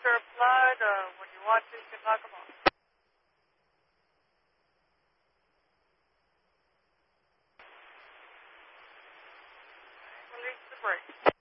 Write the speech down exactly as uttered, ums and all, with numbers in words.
are applied. Uh, when you want to, you can knock them off. Release the brake.